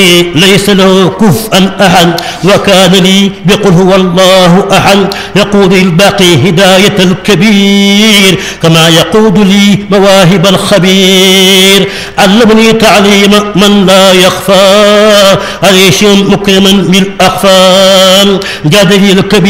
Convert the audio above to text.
ليس له كفءا أحد وكان لي بقل هو الله أحد يقود الباقي هداية الكبير كما يقود لي مواهب الخبير علمني تعليم من لا يخفى عيش مكرما بالأخفى جاد لي الكبير